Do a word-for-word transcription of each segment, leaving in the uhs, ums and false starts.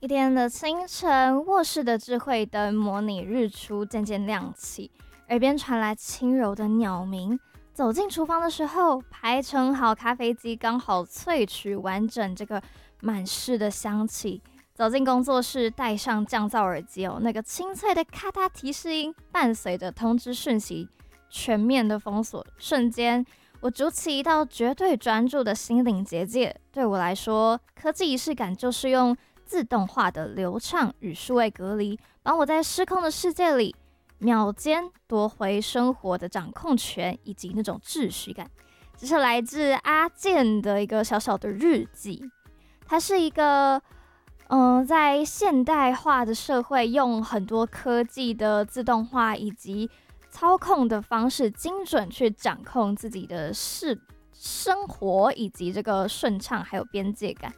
一天的清晨，卧室的智慧灯模拟日出渐渐亮起，耳边传来轻柔的鸟鸣。走进厨房的时候，排成好咖啡机刚好萃取完整这个满室的香气。走进工作室，戴上降噪耳机哦，那个清脆的咔嗒提示音伴随着通知讯息全面的封锁，瞬间我筑起一道绝对专注的心灵结界。对我来说，科技仪式感就是用自动化的流畅与数位隔离，帮我在失控的世界里秒间夺回生活的掌控权以及那种秩序感。这是来自阿健的一个小小的日记，它是一个嗯、呃，在现代化的社会，用很多科技的自动化以及操控的方式，精准去掌控自己的事、生活以及这个顺畅还有边界感。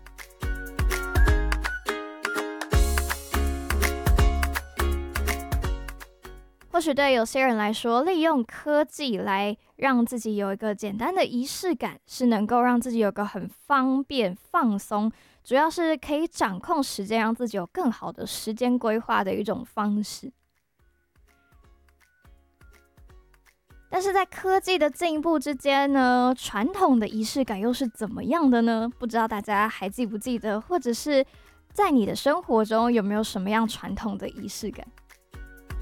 或许对有些人来说，利用科技来让自己有一个简单的仪式感，是能够让自己有个很方便、放松，主要是可以掌控时间，让自己有更好的时间规划的一种方式。但是在科技的进步之间呢，传统的仪式感又是怎么样的呢？不知道大家还记不记得，或者是在你的生活中有没有什么样传统的仪式感？